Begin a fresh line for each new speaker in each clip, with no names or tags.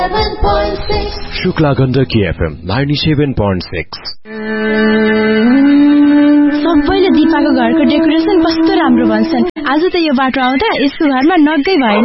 Shukla Gandaki FM 97.6।
सबैले दिपाको घरको decoration कस्तो राम्रो भन्छन्। आज त यो बाटो आउँदा यसको घरमा नगै भएन।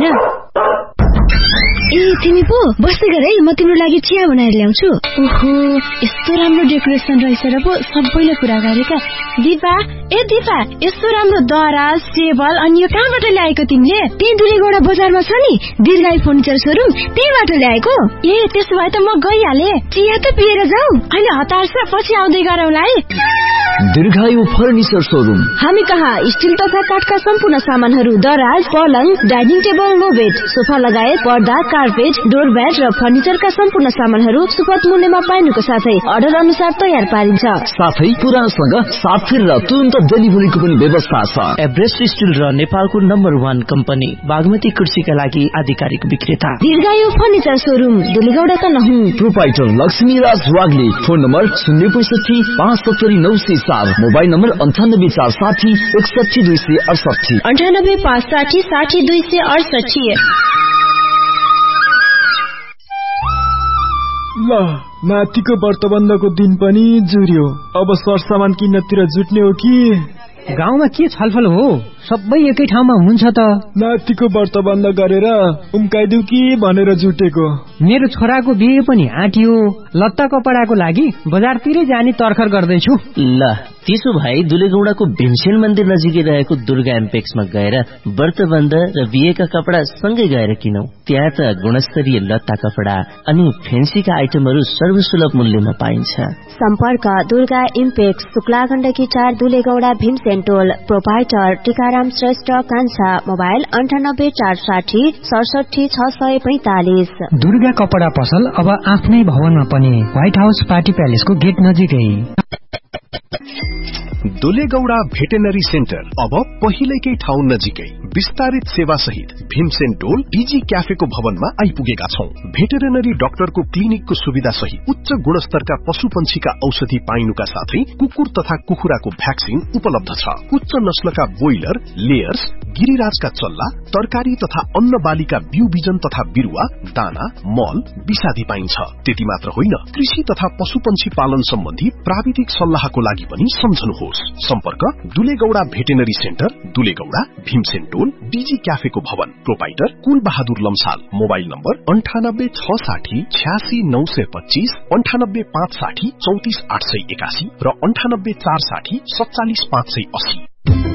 ए तिमी पो बस्दै गर है, म तिम्रो लागि चिया बनाएर ल्याउँछु।
ओहो, यस्तो राम्रो डेकोरेसन रहेछ र पो सबैले कुरा गरेका। दिपा, ए दिपा, यस्तो राम्रो दराज, टेबल अनि यो कहाँबाट ल्याएको तिमीले?
त्यही दुलेगौडा बजारमा छ नि दीर्घायु फर्निचर सोरुम, त्यहीबाट ल्याएको।
ए त्यसो भए त म गइहाले।
चिया त पिएर जाऊ।
अहिले हतार छ, पछि आउँदै गरौँला है।
दीर्घायु फर्निचर सोरुम।
हामी कहाँ स्टिल तथा काठका सम्पूर्ण सामानहरू, दराज, पलङ, dining table, no bed, sofa लगायत पर्दा, कार्पेट, डोरम्याट र फर्निचरका सम्पूर्ण सामानहरू सुपथ मूल्यमा पाइनुको साथै अर्डर अनुसार तयार पारिन्छ।
साथै पुरानसँग साथ फेरेर तुरन्त डेलिभरीको पनि व्यवस्था छ।
एभरेस्ट स्टिल र नेपालको नम्बर 1 कम्पनी बागमती कृषिका लागि आधिकारिक विक्रेता
दीर्घायु furniture showroom, दुलेगौडा Tanahun.
Proprietor Laxmiraj Wagle. Phone number 065 570 904, mobile number 98 460 61 268,
98 560 60 268।
ल नातिको व्रतबन्धको दिन पनि जुर्यो। अब सरसामान किन्नतिर जुट्ने हो कि?
गाउँमा के छलफल हो? सबै एकै ठाउँमा हुन्छ त।
नातिको व्रतबन्ध गरेर उम्काइदिउ कि भनेर जुटेको।
मेरो छोराको बिहे पनि आँटियो। लत्ता कपडाको लागि बजारतिरै जाने तर्खर गर्दैछु।
ल त्यसो भए दुलेगौडाको भीमसेन मन्दिर नजिकै रहेको दुर्गा एम्पेक्समा गएर व्रतबन्ध र बिहेका कपडा सँगै गएर किनौ। त्यहाँ त गुणस्तरीय लत्ता कपडा अनि फेन्सीका आइटमहरू सर्वसुलभ मूल्यमा पाइन्छ।
सम्पर्क दुर्गा इम्पेक्स, शुक्ला गण्डकी 4, दुलेगौडा, भीमसेन टोल। प्रोपाइटर टीकाराम श्रेष्ठ कान्छा। मोबाइल 98 460 67 645।
दुर्गा कपडा पसल अब आफ्नै भवनमा पनि, व्हाइट हाउस पार्टी प्यालेसको गेट नजिकै।
दुलेगौडा भेटेनरी सेन्टर अब पहिलेकै ठाउँ नजिकै विस्तारित सेवा सहित भीमसेन टोल डीजी क्याफेको भवनमा आइपुगेका छौं। भेटेरिनरी डाक्टरको क्लिनिकको सुविधा सहित उच्च गुणस्तरका पशु पंक्षीका औषधि पाइनुका साथै कुकुर तथा कुखुराको भ्याक्सिन उपलब्ध छ। उच्च नस्लका बोइलर, लेयर्स, गिरिराजका चल्ला, तरकारी तथा अन्न बालीका बिउ बिजन तथा बिरुवा, दाना, मल, विषादी पाइन्छ। त्यति मात्र होइन, कृषि तथा पशु पंक्षी पालन सम्बन्धी प्राविधिक सल्लाहको लागि पनि सम्झनुहोस्। सम्पर्क दुलेगौडा भेटेनरी सेन्टर, दुलेगौडा, भीमसेन टोल, डीजी क्याफेको भवन। प्रोपाइटर कुल बहादुर लम्साल। मोबाइल नम्बर 98 660 86 925, 98 560 34 881 र 98 460 47 580।